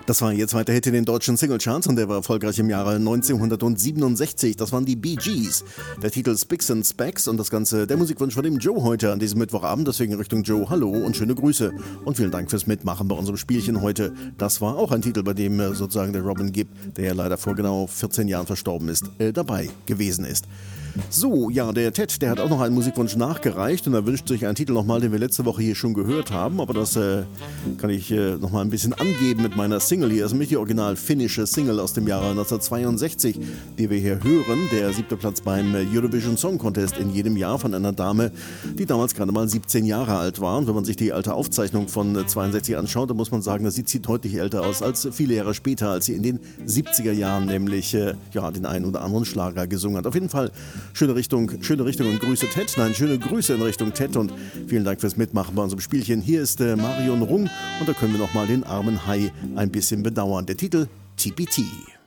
Das war ihr zweiter Hit in den deutschen Singlecharts und der war erfolgreich im Jahre 1967. Das waren die Bee Gees. Der Titel Spicks and Specks und das Ganze der Musikwunsch von dem Joe heute an diesem Mittwochabend. Deswegen Richtung Joe, hallo und schöne Grüße. Und vielen Dank fürs Mitmachen bei unserem Spielchen heute. Das war auch ein Titel, bei dem sozusagen der Robin Gibb, der ja leider vor genau 14 Jahren verstorben ist, dabei gewesen ist. So, ja, der Ted, der hat auch noch einen Musikwunsch nachgereicht und er wünscht sich einen Titel nochmal, den wir letzte Woche hier schon gehört haben, aber das kann ich nochmal ein bisschen angeben mit meiner Single hier. Das ist nämlich die original finnische Single aus dem Jahre 1962, die wir hier hören. Der 7. Platz beim Eurovision Song Contest in jedem Jahr von einer Dame, die damals gerade mal 17 Jahre alt war. Und wenn man sich die alte Aufzeichnung von 62 anschaut, dann muss man sagen, sie sieht deutlich älter aus als viele Jahre später, als sie in den 70er Jahren nämlich den einen oder anderen Schlager gesungen hat. Auf jeden Fall schöne Richtung und Grüße Ted. Nein, schöne Grüße in Richtung Ted und vielen Dank fürs Mitmachen bei unserem Spielchen. Hier ist Marion Rung und da können wir nochmal den armen Hai ein bisschen bedauern. Der Titel TPT.